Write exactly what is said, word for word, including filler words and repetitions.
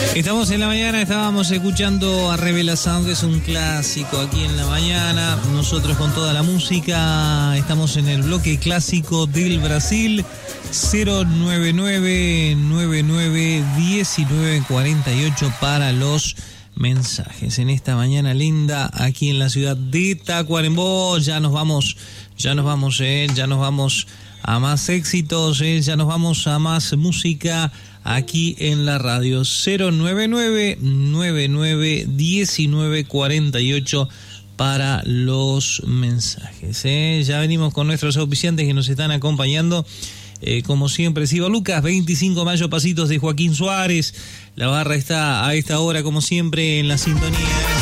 Estamos en la mañana, estábamos escuchando a Revela Sound, que es un clásico aquí en la mañana. Nosotros con toda la música estamos en el bloque clásico del Brasil. Cero nueve nueve nueve nueve diecinueve cuarenta y ocho para los mensajes. En esta mañana linda aquí en la ciudad de Tacuarembó. Ya nos vamos, ya nos vamos, eh, ya nos vamos a más éxitos, eh, ya nos vamos a más música aquí en la radio. Cero nueve nueve nueve nueve diecinueve cuarenta y ocho para los mensajes, eh. Ya venimos con nuestros auspiciantes que nos están acompañando. Eh, como siempre, Sigo Lucas, veinticinco de mayo, Pasitos de Joaquín Suárez. La barra está a esta hora, como siempre, en la sintonía.